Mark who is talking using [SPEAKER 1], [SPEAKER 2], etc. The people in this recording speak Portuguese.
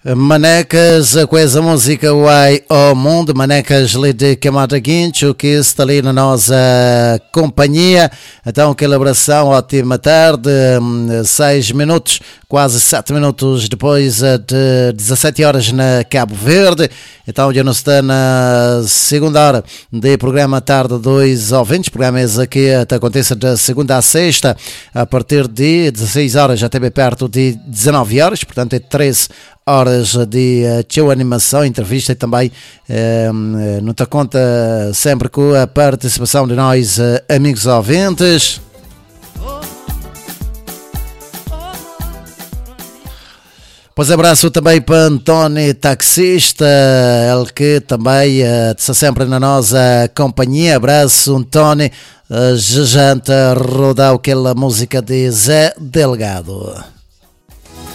[SPEAKER 1] Manecas, com essa música Why ao Mundo, Manecas de Camada Guincho, que está ali na nossa companhia. Então, aquela abração, ótima tarde, 6 minutos, quase 7 minutos depois de 17 horas na Cabo Verde. Então, já nos está na segunda hora do programa Tarde 2 ouvintes, programa esse aqui acontece de segunda a sexta, a partir de 16 horas, já até perto de 19 horas, portanto é 13 horas de show, animação, entrevista e também não te conta sempre com a participação de nós, amigos ouvintes. Pois abraço também para António Taxista, ele que também está sempre na nossa companhia. Abraço, António. Janta rodar aquela música de Zé Delgado.